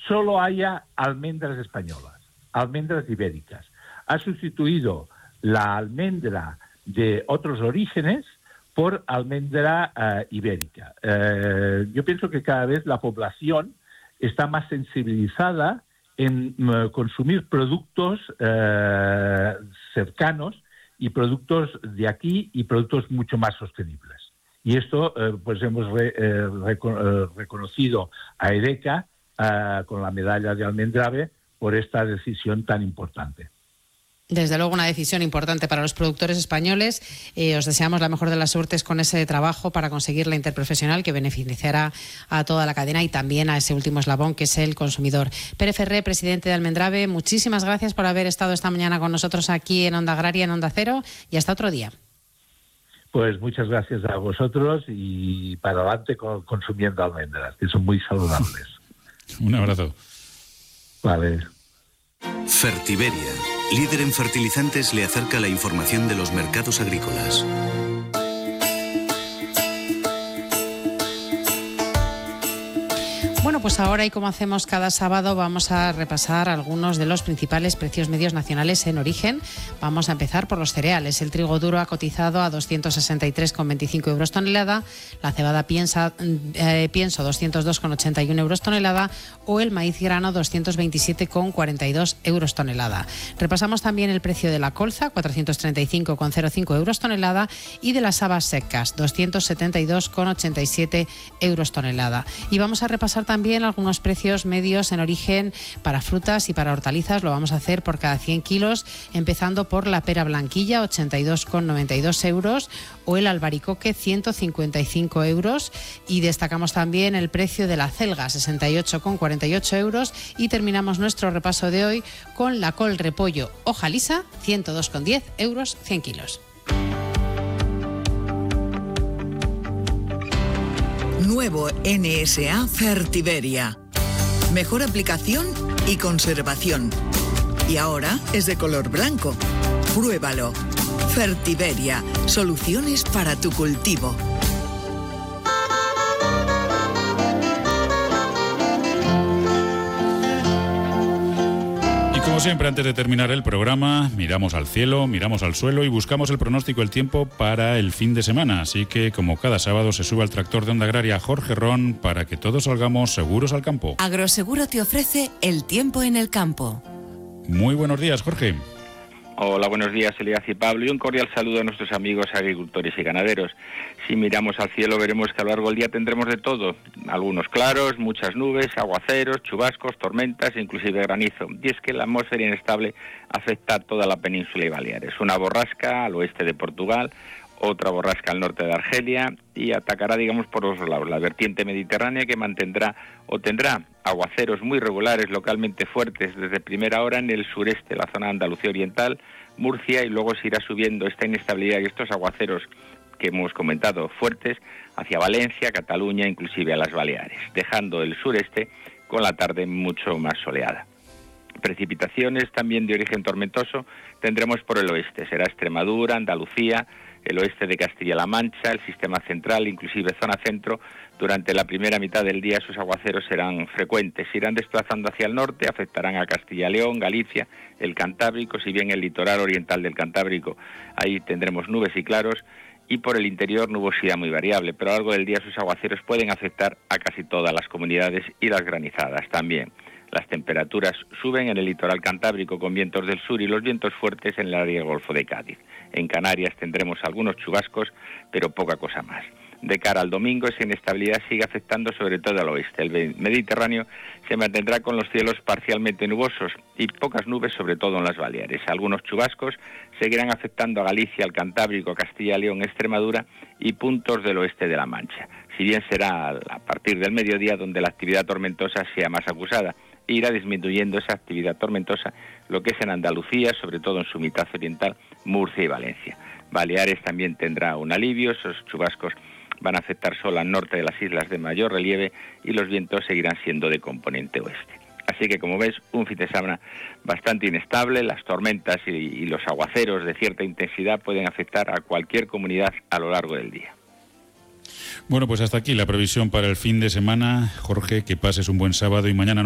solo haya almendras españolas, almendras ibéricas. Ha sustituido la almendra de otros orígenes por almendra ibérica. Yo pienso que cada vez la población está más sensibilizada en consumir productos cercanos y productos de aquí y productos mucho más sostenibles. Y esto, pues hemos reconocido a Edeka con la medalla de Almendrave por esta decisión tan importante. Desde luego una decisión importante para los productores españoles. Os deseamos la mejor de las suertes con ese trabajo para conseguir la interprofesional que beneficiará a toda la cadena y también a ese último eslabón que es el consumidor. Pere Ferré, presidente de Almendrave, muchísimas gracias por haber estado esta mañana con nosotros aquí en Onda Agraria, en Onda Cero, y hasta otro día. Pues muchas gracias a vosotros y para adelante consumiendo almendras, que son muy saludables. Un abrazo. Vale. Fertiberia, líder en fertilizantes, le acerca la información de los mercados agrícolas. Bueno, pues ahora, y como hacemos cada sábado, vamos a repasar algunos de los principales precios medios nacionales en origen. Vamos a empezar por los cereales. El trigo duro ha cotizado a 263,25 euros tonelada, la cebada pienso 202,81 euros tonelada o el maíz grano 227,42 euros tonelada. Repasamos también el precio de la colza, 435,05 euros tonelada, y de las habas secas, 272,87 euros tonelada. Y vamos a repasar también algunos precios medios en origen para frutas y para hortalizas. Lo vamos a hacer por cada 100 kilos, empezando por la pera blanquilla, 82,92 euros, o el albaricoque, 155 euros. Y destacamos también el precio de la celga, 68,48 euros. Y terminamos nuestro repaso de hoy con la col repollo hoja lisa, 102,10 euros, 100 kilos. Nuevo NSA Fertiberia. Mejor aplicación y conservación. Y ahora es de color blanco. Pruébalo. Fertiberia. Soluciones para tu cultivo. Como siempre, antes de terminar el programa, miramos al cielo, miramos al suelo y buscamos el pronóstico del tiempo para el fin de semana. Así que, como cada sábado, se sube al tractor de Onda Agraria Jorge Ron para que todos salgamos seguros al campo. Agroseguro te ofrece el tiempo en el campo. Muy buenos días, Jorge. Hola, buenos días, Elías y Pablo, y un cordial saludo a nuestros amigos agricultores y ganaderos. Si miramos al cielo veremos que a lo largo del día tendremos de todo, algunos claros, muchas nubes, aguaceros, chubascos, tormentas e inclusive granizo. Y es que la atmósfera inestable afecta a toda la península y Baleares. Una borrasca al oeste de Portugal, otra borrasca al norte de Argelia y atacará, digamos, por los lados la vertiente mediterránea, que mantendrá o tendrá aguaceros muy regulares, localmente fuertes desde primera hora en el sureste, la zona de Andalucía Oriental, Murcia, y luego se irá subiendo esta inestabilidad y estos aguaceros que hemos comentado fuertes hacia Valencia, Cataluña, inclusive a las Baleares, dejando el sureste con la tarde mucho más soleada. Precipitaciones también de origen tormentoso tendremos por el oeste, será Extremadura, Andalucía, el oeste de Castilla-La Mancha, el sistema central, inclusive zona centro. Durante la primera mitad del día sus aguaceros serán frecuentes, se irán desplazando hacia el norte, afectarán a Castilla-León, Galicia, el Cantábrico, si bien el litoral oriental del Cantábrico, ahí tendremos nubes y claros, y por el interior nubosidad muy variable, pero a lo largo del día sus aguaceros pueden afectar a casi todas las comunidades y las granizadas también. Las temperaturas suben en el litoral cantábrico con vientos del sur y los vientos fuertes en el área del Golfo de Cádiz. En Canarias tendremos algunos chubascos, pero poca cosa más. De cara al domingo, esa inestabilidad sigue afectando sobre todo al oeste. El Mediterráneo se mantendrá con los cielos parcialmente nubosos y pocas nubes, sobre todo en las Baleares. Algunos chubascos seguirán afectando a Galicia, al Cantábrico, Castilla, León, Extremadura y puntos del oeste de La Mancha. Si bien será a partir del mediodía donde la actividad tormentosa sea más acusada, e irá disminuyendo esa actividad tormentosa, lo que es en Andalucía, sobre todo en su mitad oriental, Murcia y Valencia. Baleares también tendrá un alivio, esos chubascos van a afectar solo al norte de las islas de mayor relieve y los vientos seguirán siendo de componente oeste. Así que, como ves, un fin de semana bastante inestable. Las tormentas y los aguaceros de cierta intensidad pueden afectar a cualquier comunidad a lo largo del día. Bueno, pues hasta aquí la previsión para el fin de semana. Jorge, que pases un buen sábado y mañana